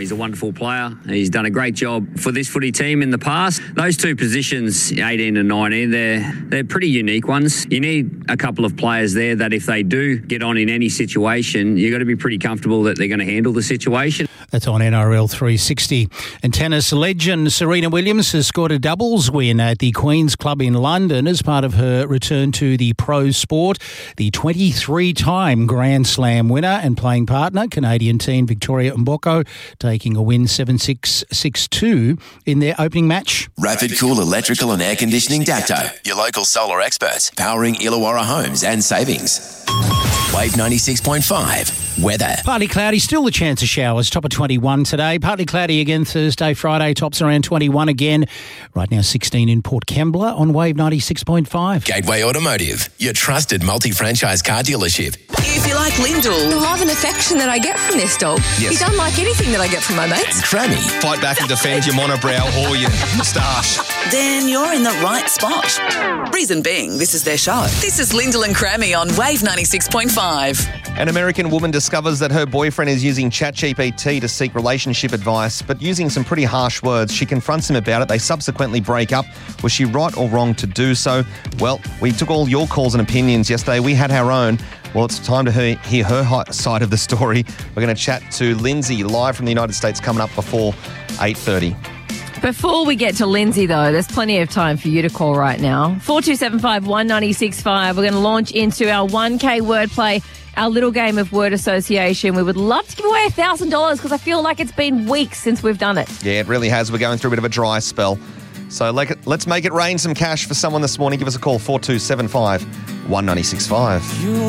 He's a wonderful player. He's done a great job for this footy team in the past. Those two positions, 18 and 19, they're pretty unique ones. You need a couple of players there that if they do get on in any situation, you've got to be pretty comfortable that they're going to handle the situation. That's on NRL 360. And tennis legend Serena Williams has scored a doubles win at the Queen's Club in London as part of her return to the pro sport. The 23-time Grand Slam winner and playing partner, Canadian teen Victoria Mboko, taking a win 7-6, 6-2 in their opening match. Rapid Cool Electrical and Air Conditioning Dapto, your local solar experts, powering Illawarra homes and savings. Wave 96.5 weather. Partly cloudy, still a chance of showers. Top of 21 today. Partly cloudy again Thursday, Friday. Tops around 21 again. Right now 16 in Port Kembla on Wave 96.5. Gateway Automotive, your trusted multi-franchise car dealership. If you like Lyndall, you'll have an affection that I get from this dog. Yes. He's unlike anything that I get from my mates. And Crammy. Fight back and defend your monobrow or your moustache. Then you're in the right spot. Reason being, this is their show. This is Lyndall and Crammy on Wave 96.5. An American woman discovers that her boyfriend is using ChatGPT to seek relationship advice, but using some pretty harsh words. She confronts him about it. They subsequently break up. Was she right or wrong to do so? Well, we took all your calls and opinions yesterday. We had our own. Well, it's time to hear her side of the story. We're going to chat to Lindsay live from the United States coming up before 8:30. Before we get to Lindsay, though, there's plenty of time for you to call right now. 4275 1965. We're going to launch into our 1K wordplay, our little game of word association. We would love to give away $1,000 because I feel like it's been weeks since we've done it. Yeah, it really has. We're going through a bit of a dry spell. So let's make it rain some cash for someone this morning. Give us a call, 4275 1965.